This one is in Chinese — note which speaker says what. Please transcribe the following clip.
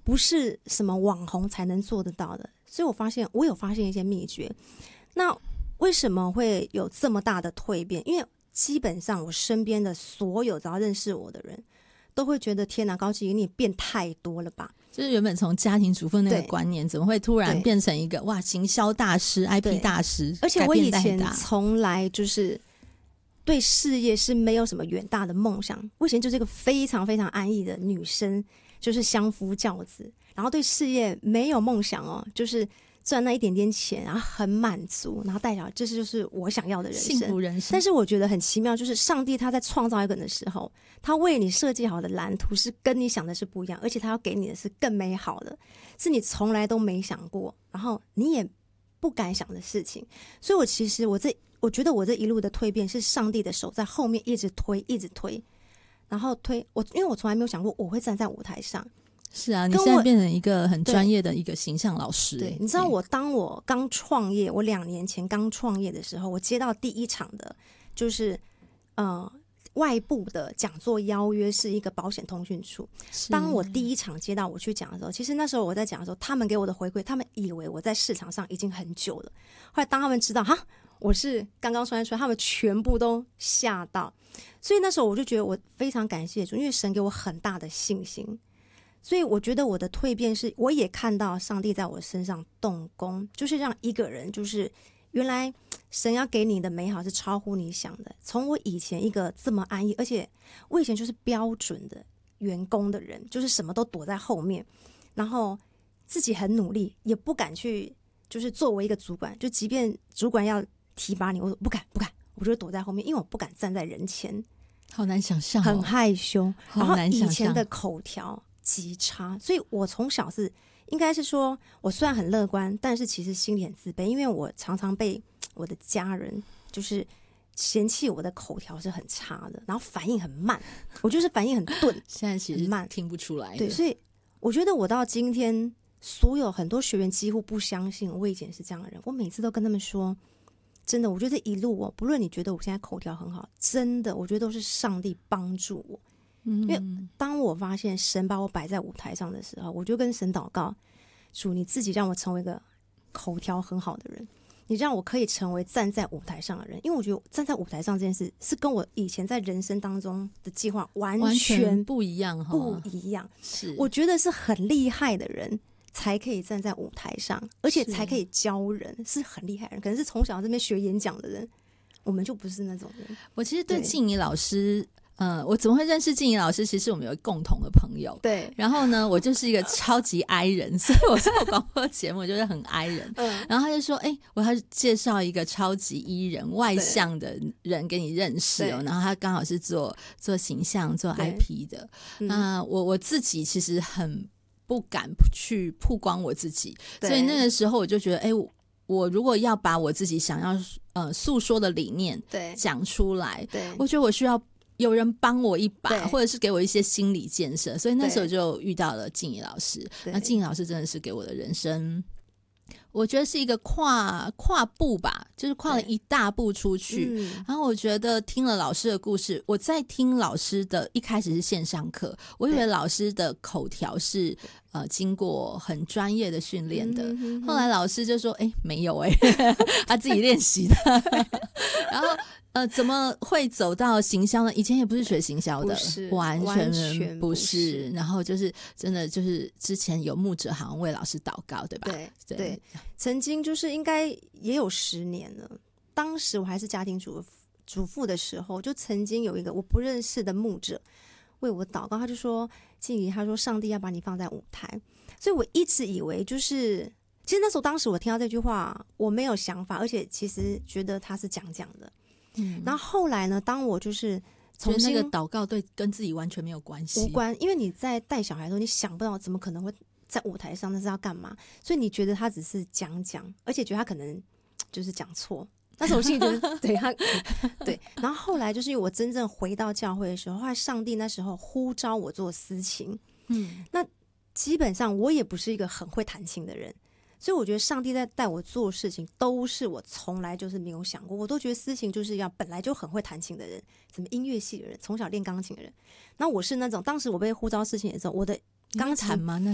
Speaker 1: 不是什么网红才能做得到的。所以我有发现一些秘诀。那为什么会有这么大的蜕变？因为基本上我身边的所有只要认识我的人都会觉得天哪，高琪你变太多了吧，
Speaker 2: 就是原本从家庭主妇那个观念怎么会突然变成一个哇行销大师 IP 大师，
Speaker 1: 而且我以前从来就是对事业是没有什么远大的梦想，我以前就是一个非常非常安逸的女生，就是相夫教子，然后对事业没有梦想哦，就是赚那一点点钱，然后很满足，然后带小孩，这就是我想要的人生，
Speaker 2: 幸福人生。
Speaker 1: 但是我觉得很奇妙，就是上帝他在创造一个人的时候，他为你设计好的蓝图是跟你想的是不一样，而且他要给你的是更美好的，是你从来都没想过，然后你也不敢想的事情。所以我觉得我这一路的蜕变是上帝的手在后面一直推一直推，然后因为我从来没有想过我会站在舞台上。
Speaker 2: 是啊，你现在变成一个很专业的一个形象老师。
Speaker 1: 对，你知道当我刚创业，我2年前刚创业的时候，我接到第一场的就是外部的讲座邀约，是一个保险通讯处。当我第一场接到我去讲的时候，其实那时候我在讲的时候，他们给我的回馈，他们以为我在市场上已经很久了。后来当他们知道我是刚刚创业出来，他们全部都吓到。所以那时候我就觉得我非常感谢主，因为神给我很大的信心。所以我觉得我的蜕变是，我也看到上帝在我身上动工，就是让一个人，就是原来神要给你的美好是超乎你想的。从我以前一个这么安逸，而且我以前就是标准的员工的人，就是什么都躲在后面，然后自己很努力，也不敢去，就是作为一个主管，就即便主管要提拔你，我说不敢，我就躲在后面，因为我不敢站在人前，
Speaker 2: 好难想象
Speaker 1: 很害羞，然后以前的
Speaker 2: 口
Speaker 1: 口条极差，所以我从小是应该是说，我虽然很乐观，但是其实心里很自卑，因为我常常被我的家人就是嫌弃我的口条是很差的，然后反应很慢，我就是反应很钝，
Speaker 2: 现在其实
Speaker 1: 慢
Speaker 2: 听不出来的。
Speaker 1: 对，所以我觉得我到今天，所有很多学员几乎不相信我以前是这样的人，我每次都跟他们说，真的，我觉得这一路不论你觉得我现在口条很好，真的，我觉得都是上帝帮助我。因为当我发现神把我摆在舞台上的时候，我就跟神祷告，主，你自己让我成为一个口条很好的人，你让我可以成为站在舞台上的人。因为我觉得站在舞台上这件事是跟我以前在人生当中的计划完全
Speaker 2: 不一样，
Speaker 1: 是我觉得是很厉害的人才可以站在舞台上，而且才可以教人，是很厉害的人，可能是从小这边学演讲的人，我们就不是那种人。
Speaker 2: 我其实对静怡老师我怎么会认识静怡老师？其实我们有共同的朋友，
Speaker 1: 对。
Speaker 2: 然后呢，我就是一个超级 I 人，所以我做广播节目就是很 I 人。然后他就说：“我要介绍一个超级 E 人、外向的人给你认识哦。”然后他刚好是做形象、做 IP 的。我自己其实很不敢去曝光我自己，所以那个时候我就觉得，我如果要把我自己想要诉说的理念讲出来，我觉得我需要有人帮我一把，或者是给我一些心理建设，所以那时候就遇到了静怡老师。那静怡老师真的是给我的人生，我觉得是一个跨步吧，就是跨了一大步出去。然后我觉得听了老师的故事，我在听老师的一开始是线上课，我以为老师的口条是经过很专业的训练的，后来老师就说没有他自己练习的然后怎么会走到行销呢？以前也不是学行销的，完全不是。然后就是真的就是之前有牧者好像为老师祷告，对吧？
Speaker 1: 对，曾经就是应该也有10年了。当时我还是家庭主妇的时候，就曾经有一个我不认识的牧者为我祷告，他就说：“静怡，他说上帝要把你放在舞台。”所以我一直以为就是，其实那时候当时我听到这句话，我没有想法，而且其实觉得他是讲的。然后后来呢，当我就是重新
Speaker 2: 那个祷告跟自己完全没有关系，
Speaker 1: 无关，因为你在带小孩的时候，你想不到怎么可能会在舞台上，那是要干嘛？所以你觉得他只是讲，而且觉得他可能就是讲错。但是我心里觉得对他对。然后后来就是因为我真正回到教会的时候，后来上帝那时候呼召我做司琴，那基本上我也不是一个很会弹琴的人。所以我觉得上帝在带我做事情都是我从来就是没有想过，我都觉得司琴就是要本来就很会弹琴的人，什么音乐系的人，从小练钢琴的人。那我是那种当时我被呼召事情的时候，我的钢琴
Speaker 2: 吗？